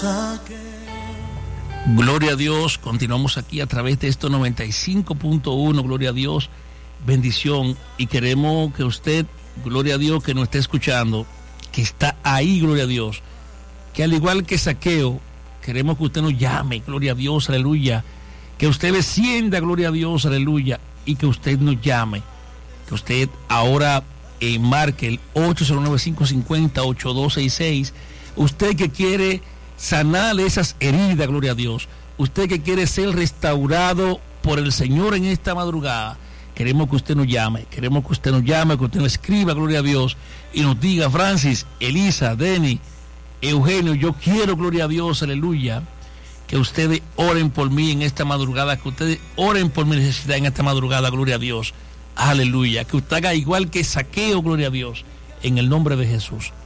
Gloria a Dios, continuamos aquí a través de esto 95.1, gloria a Dios, bendición, y queremos que usted, gloria a Dios, que nos esté escuchando, que está ahí, gloria a Dios, que al igual que Zaqueo, queremos que usted nos llame, gloria a Dios, aleluya, que usted descienda, gloria a Dios, aleluya, y que usted nos llame, que usted ahora marque el 809-550-8266, usted que quiere sanar esas heridas, gloria a Dios, usted que quiere ser restaurado por el Señor en esta madrugada, queremos que usted nos llame, que usted nos escriba, gloria a Dios, y nos diga: Francis, Elisa, Denny, Eugenio, yo quiero, gloria a Dios, aleluya, que ustedes oren por mí en esta madrugada, que ustedes oren por mi necesidad en esta madrugada, gloria a Dios, aleluya, que usted haga igual que Zaqueo, gloria a Dios, en el nombre de Jesús.